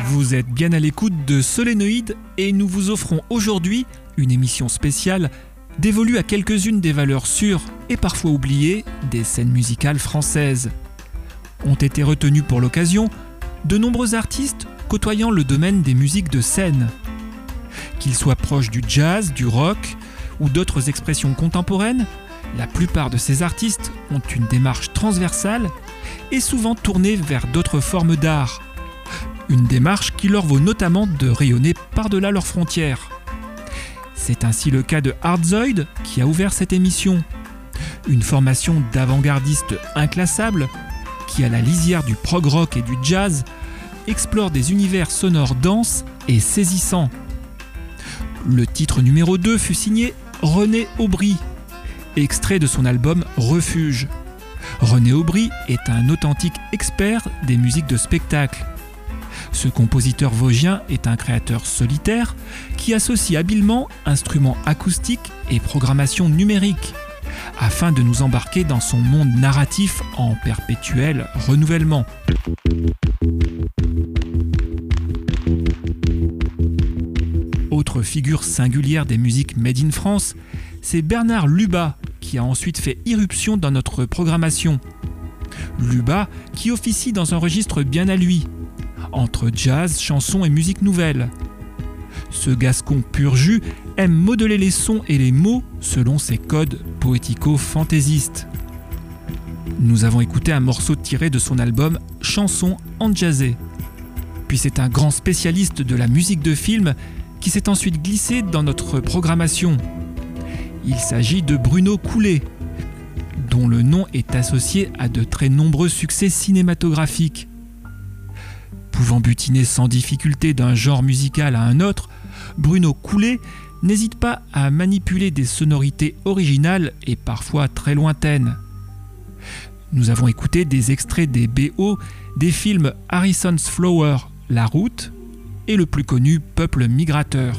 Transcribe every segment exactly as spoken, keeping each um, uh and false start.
Vous êtes bien à l'écoute de Solénoïde et nous vous offrons aujourd'hui une émission spéciale dévolue à quelques-unes des valeurs sûres et parfois oubliées des scènes musicales françaises. Ont été retenus pour l'occasion de nombreux artistes côtoyant le domaine des musiques de scène. Qu'ils soient proches du jazz, du rock ou d'autres expressions contemporaines, la plupart de ces artistes ont une démarche transversale et souvent tournée vers d'autres formes d'art. Une démarche qui leur vaut notamment de rayonner par-delà leurs frontières. C'est ainsi le cas de Hardzoid qui a ouvert cette émission. Une formation d'avant-gardistes inclassables qui, à la lisière du prog rock et du jazz, explore des univers sonores denses et saisissants. Le titre numéro deux fut signé René Aubry, extrait de son album Refuge. René Aubry est un authentique expert des musiques de spectacle. Ce compositeur vosgien est un créateur solitaire qui associe habilement instruments acoustiques et programmation numérique afin de nous embarquer dans son monde narratif en perpétuel renouvellement. Autre figure singulière des musiques made in France, c'est Bernard Lubat qui a ensuite fait irruption dans notre programmation. Lubat qui officie dans un registre bien à lui, entre jazz, chansons et musique nouvelle. Ce Gascon pur jus aime modeler les sons et les mots selon ses codes poético-fantaisistes. Nous avons écouté un morceau tiré de son album Chansons enjazzées. Puis c'est un grand spécialiste de la musique de film qui s'est ensuite glissé dans notre programmation. Il s'agit de Bruno Coulet, dont le nom est associé à de très nombreux succès cinématographiques. Pouvant butiner sans difficulté d'un genre musical à un autre, Bruno Coulet n'hésite pas à manipuler des sonorités originales et parfois très lointaines. Nous avons écouté des extraits des B O des films Harrison's Flower, La Route, et le plus connu Peuple migrateur.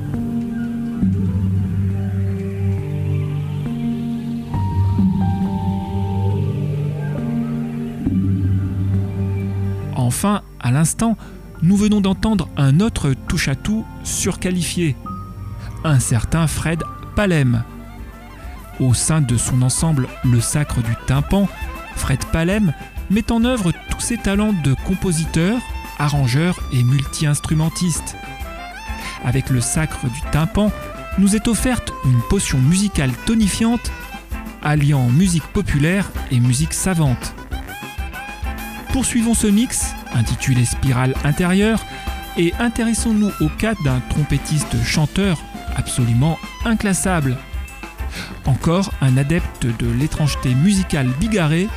Enfin, à l'instant, nous venons d'entendre un autre touche-à-tout surqualifié, un certain Fred Palem. Au sein de son ensemble Le Sacre du Tympan, Fred Palem met en œuvre tous ses talents de compositeur, arrangeur et multi-instrumentiste. Avec Le Sacre du Tympan, nous est offerte une potion musicale tonifiante, alliant musique populaire et musique savante. Poursuivons ce mix, intitulé Spirale intérieure, et intéressons-nous au cas d'un trompettiste chanteur absolument inclassable. Encore un adepte de l'étrangeté musicale bigarrée,